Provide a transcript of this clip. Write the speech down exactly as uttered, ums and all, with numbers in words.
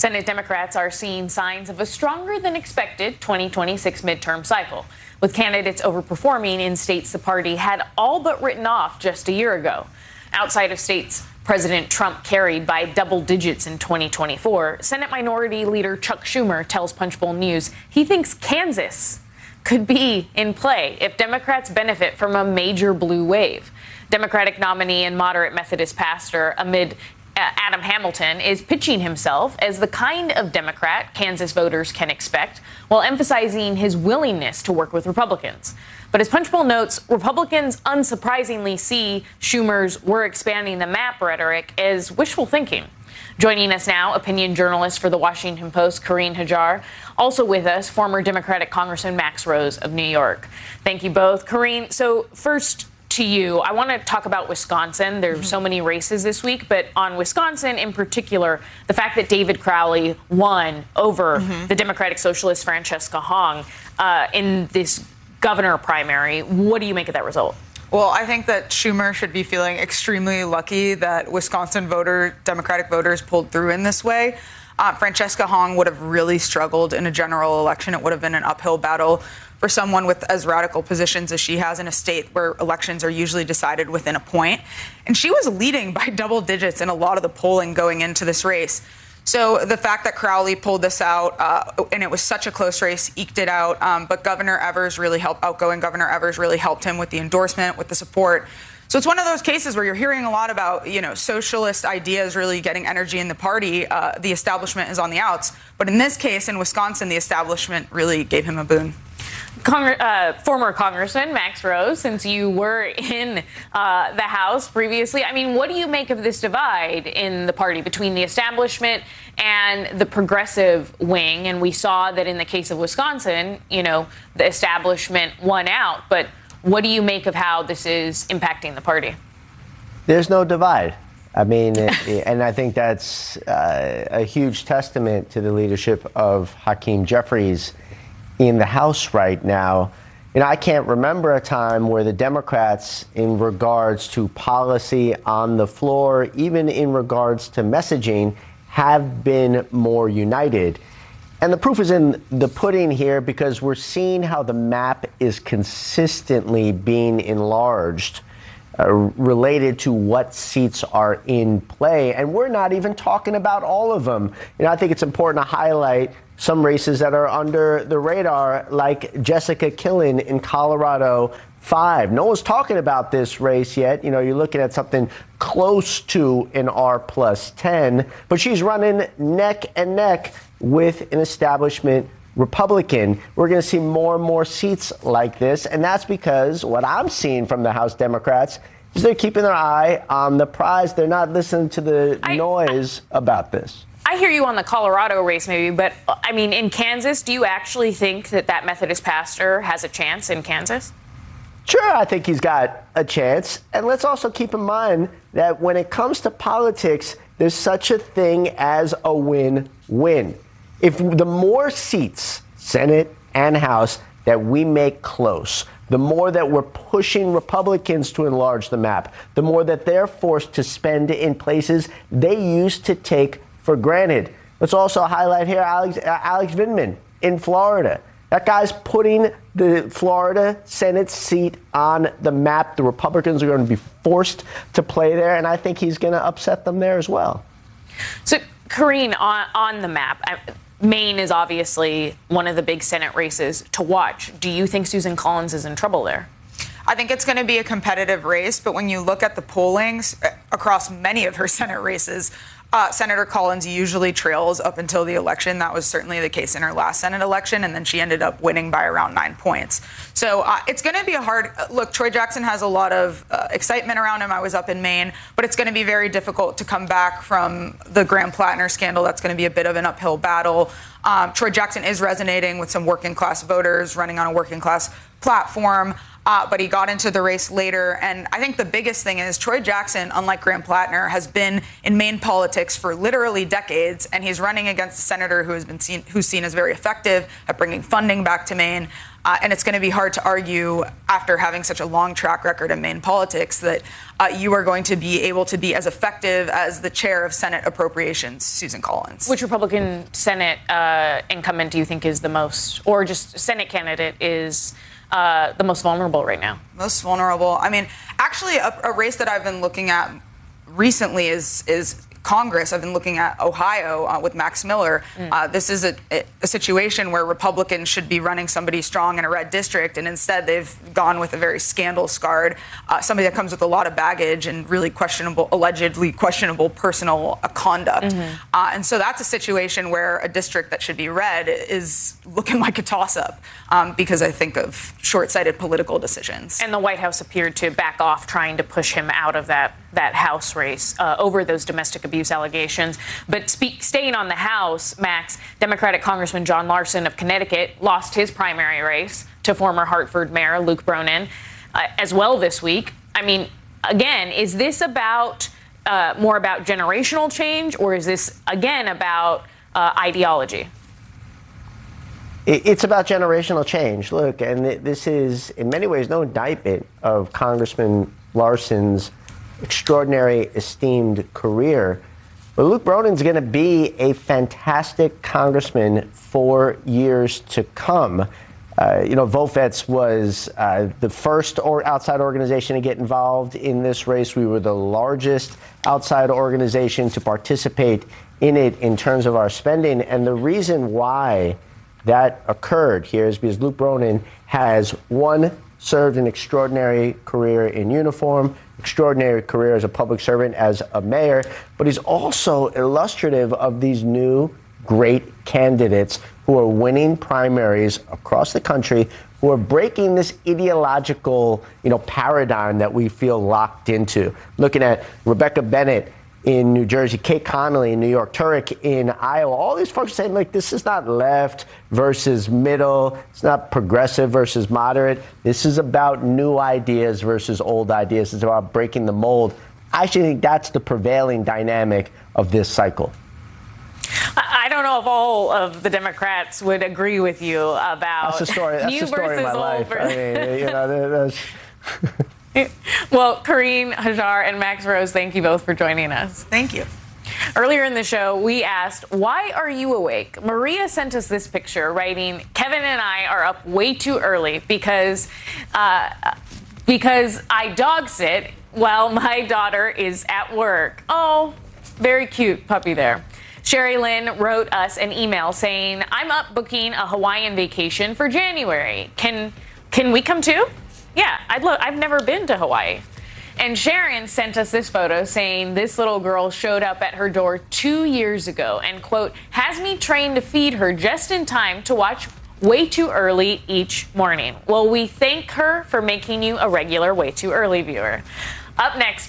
Senate Democrats are seeing signs of a stronger than expected twenty twenty-six midterm cycle, with candidates overperforming in states the party had all but written off just a year ago. Outside of states President Trump carried by double digits in twenty twenty-four, Senate Minority Leader Chuck Schumer tells Punchbowl News he thinks Kansas could be in play if Democrats benefit from a major blue wave. Democratic nominee and moderate Methodist pastor amid Uh, Adam Hamilton is pitching himself as the kind of Democrat Kansas voters can expect, while emphasizing his willingness to work with Republicans. But as Punchbowl notes, Republicans unsurprisingly see Schumer's "we're expanding the map" rhetoric as wishful thinking. Joining us now, opinion journalist for The Washington Post, Karine Hajjar. Also with us, former Democratic Congressman Max Rose of New York. Thank you both. Karine, so first, to you, I want to talk about Wisconsin. There's mm-hmm. so many races this week, but on Wisconsin in particular, the fact that David Crowley won over mm-hmm. the Democratic Socialist Francesca Hong uh, in this governor primary. What do you make of that result? Well, I think that Schumer should be feeling extremely lucky that Wisconsin voter, Democratic voters pulled through in this way. Uh, Francesca Hong would have really struggled in a general election. It would have been an uphill battle for someone with as radical positions as she has in a state where elections are usually decided within a point. And she was leading by double digits in a lot of the polling going into this race. So the fact that Crowley pulled this out, uh, and it was such a close race, eked it out. Um, but Governor Evers really helped, outgoing Governor Evers really helped him with the endorsement, with the support. So it's one of those cases where you're hearing a lot about, you know, socialist ideas really getting energy in the party. Uh, the establishment is on the outs. But in this case, in Wisconsin, the establishment really gave him a boon. Congre- uh, former Congressman Max Rose, since you were in uh, the House previously, I mean, what do you make of this divide in the party between the establishment and the progressive wing? And we saw that in the case of Wisconsin, you know, the establishment won out. But what do you make of how this is impacting the party? There's no divide. I mean, it, and I think that's uh, a huge testament to the leadership of Hakeem Jeffries in the House right now. You know, I can't remember a time where the Democrats, in regards to policy on the floor, even in regards to messaging, have been more united. And the proof is in the pudding here, because we're seeing how the map is consistently being enlarged uh, related to what seats are in play. And we're not even talking about all of them. You know, I think it's important to highlight some races that are under the radar, like Jessica Killen in Colorado five. No one's talking about this race yet. You know, you're looking at something close to an R plus ten, but she's running neck and neck with an establishment Republican. We're going to see more and more seats like this, and that's because what I'm seeing from the House Democrats is they're keeping their eye on the prize. They're not listening to the I, noise I, about this. I hear you on the Colorado race maybe, but I mean, in Kansas, do you actually think that that Methodist pastor has a chance in Kansas? Sure, I think he's got a chance. And let's also keep in mind that when it comes to politics, there's such a thing as a win-win. If the more seats, Senate and House, that we make close, the more that we're pushing Republicans to enlarge the map, the more that they're forced to spend in places they used to take for granted. Let's also highlight here Alex, uh, Alex Vindman in Florida. That guy's putting the Florida Senate seat on the map. The Republicans are going to be forced to play there, and I think he's going to upset them there as well. So, Karine, on, on the map, Maine is obviously one of the big Senate races to watch. Do you think Susan Collins is in trouble there? I think it's going to be a competitive race, but when you look at the pollings across many of her Senate races, Uh, Senator Collins usually trails up until the election. That was certainly the case in her last Senate election, and then she ended up winning by around nine points. So uh, it's going to be a hard look. Troy Jackson has a lot of uh, excitement around him. I was up in Maine, but it's going to be very difficult to come back from the Graham Plattner scandal. That's going to be a bit of an uphill battle. Um, Troy Jackson is resonating with some working class voters, running on a working class platform. Uh, but he got into the race later. And I think the biggest thing is Troy Jackson, unlike Graham Plattner, has been in Maine politics for literally decades. And he's running against a senator who has been seen, who's seen as very effective at bringing funding back to Maine. Uh, and it's going to be hard to argue, after having such a long track record in Maine politics, that uh, you are going to be able to be as effective as the chair of Senate Appropriations, Susan Collins. Which Republican Senate uh, incumbent do you think is the most, or just Senate candidate is uh, the most vulnerable right now? Most vulnerable. I mean, actually, a, a race that I've been looking at recently is is Congress. I've been looking at Ohio uh, with Max Miller. Mm. Uh, this is a, a situation where Republicans should be running somebody strong in a red district, and instead they've gone with a very scandal-scarred, uh, somebody that comes with a lot of baggage and really questionable, allegedly questionable personal uh, conduct. Mm-hmm. Uh, and so that's a situation where a district that should be red is looking like a toss-up um, because I think of short-sighted political decisions. And the White House appeared to back off trying to push him out of that, that House race uh, over those domestic abuse allegations. But speak, staying on the House, Max, Democratic Congressman John Larson of Connecticut lost his primary race to former Hartford Mayor Luke Bronin uh, as well this week. I mean, again, is this about uh, more about generational change, or is this, again, about uh, ideology? It's about generational change. Look, and this is, in many ways, no indictment of Congressman Larson's extraordinary, esteemed career. But Luke Bronin's going to be a fantastic congressman for years to come. Uh, you know, VoteVets was uh, the first or outside organization to get involved in this race. We were the largest outside organization to participate in it in terms of our spending. And the reason why that occurred here is because Luke Bronin has, one, served an extraordinary career in uniform, extraordinary career as a public servant, as a mayor, but he's also illustrative of these new great candidates who are winning primaries across the country, who are breaking this ideological, you know, paradigm that we feel locked into. Looking at Rebecca Bennett in New Jersey, Kate Connolly in New York, Turek in Iowa, all these folks saying, like, this is not left versus middle, it's not progressive versus moderate. This is about new ideas versus old ideas. It's about breaking the mold. I actually think that's the prevailing dynamic of this cycle. I don't know if all of the Democrats would agree with you about that's the story. That's new the story versus of my old. life. I mean, you know, that's Well, Karine Hajar and Max Rose, thank you both for joining us. Thank you. Earlier in the show, we asked, why are you awake? Maria sent us this picture, writing, Kevin and I are up way too early because, uh, because I dog sit while my daughter is at work. Oh, very cute puppy there. Sherry Lynn wrote us an email saying, I'm up booking a Hawaiian vacation for January. Can, can we come too? Yeah, I'd love, I've never been to Hawaii. And Sharon sent us this photo saying this little girl showed up at her door two years ago and, quote, has me trained to feed her just in time to watch Way Too Early each morning. Well, we thank her for making you a regular Way Too Early viewer. Up next,